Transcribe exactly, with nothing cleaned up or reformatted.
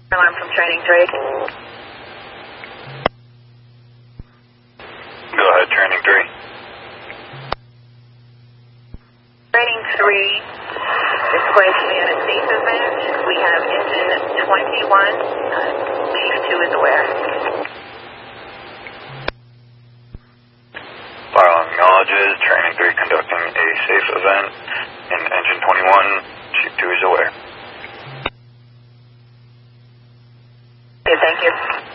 Alarm from training three. Go ahead, training three. Training three, this is going to be on a safe event. We have engine twenty-one. Uh, Chief two is aware. Fire alarm acknowledges, training three conducting a safe event in engine twenty-one. Chief two is aware. Okay, thank you.